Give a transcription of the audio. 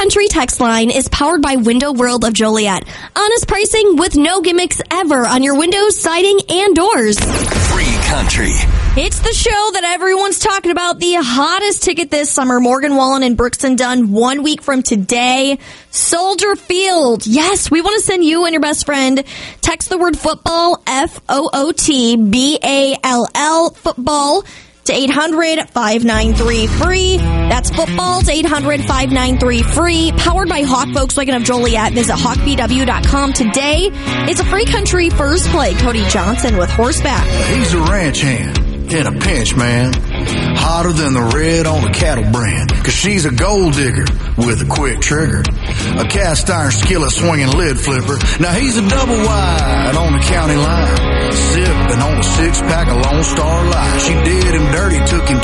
Country text line is powered by Window World of Joliet. Honest pricing with no gimmicks ever on your windows, siding, and doors. Free Country. It's the show that everyone's talking about, the hottest ticket this summer. Morgan Wallen and Brooks and Dunn 1 week from today. Soldier Field. Yes, we want to send you and your best friend. Text the word football, FOOTBALL, football, to 800-593-FREE. That's football to 800-593-FREE. Powered by Hawk Volkswagen of Joliet. Visit hawkbw.com today. It's a Free Country first play. Cody Johnson with Horseback. He's a ranch hand in a pinch, man. Hotter than the red on a cattle brand. Cause she's a gold digger with a quick trigger. A cast iron skillet swinging lid flipper. Now he's a double wide on the county line. Sipping on a 6-pack of Lone Star Light. She did him dirty, took him